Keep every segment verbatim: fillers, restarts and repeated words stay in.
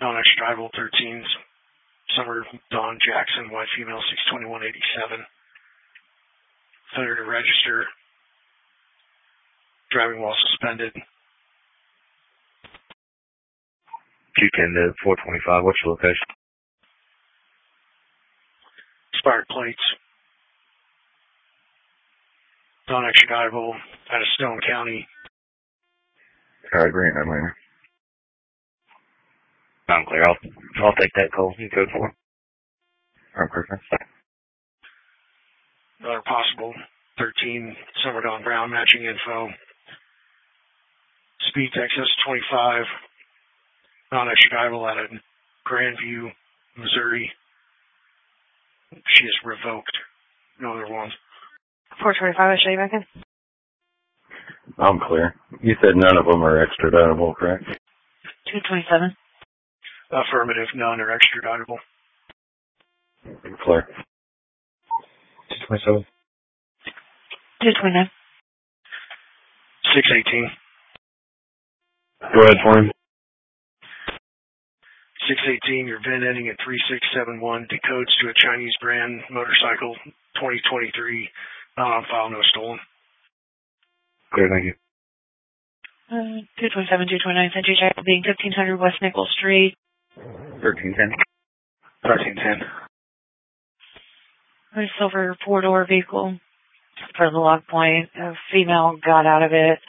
non-extra drivable thirteen, Summer Dawn Jackson, white female, six twenty-one eighty-seven. Failure to register. Driving while suspended. two ten to four twenty-five, what's your location? Expired plates. Non-extraditable out of Stone County. Alright, Grant, I'm here. I'm clear. I'll, I'll take that call. You code for it. I'm perfect. Another possible thirteen, Summer Dawn Brown, matching info. Speed excess twenty-five. Non-extraditable out of Grandview, Missouri. She is revoked. No other ones. four twenty-five, I'll show you back in. I'm clear. You said none of them are extraditable, correct? two twenty-seven. Affirmative, none are extraditable. Clear. two twenty-seven. two twenty-nine. six eighteen. Go ahead for him. six eighteen, your V I N ending at three six seven one, decodes to a Chinese brand motorcycle, twenty twenty-three, not on file, no stolen. Clear, thank you. Uh, two twenty-seven, two twenty-nine, Century Jack being fifteen hundred West Nickel Street. thirteen ten. thirteen ten. A silver four-door vehicle for the lock point. A female got out of it.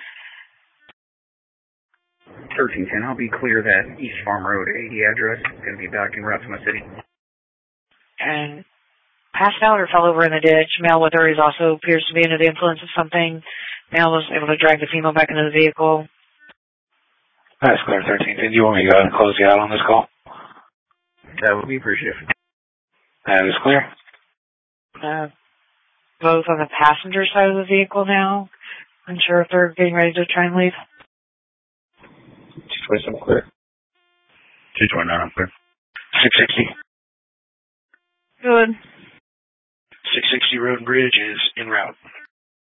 thirteen ten, I'll be clear that East Farm Road eighty address is going to be back in route to my city. And passed out or fell over in the ditch. Male with her is also appears to be under the influence of something. Male was able to drag the female back into the vehicle. That's clear, thirteen ten. Do you want me to go ahead and close you out on this call? That would be appreciated. That is clear. Uh, both on the passenger side of the vehicle now. Unsure if they're getting ready to try and leave. two twenty-seven, clear. two twenty-nine, I'm clear. six sixty. Good. six sixty Road and Bridge is en route.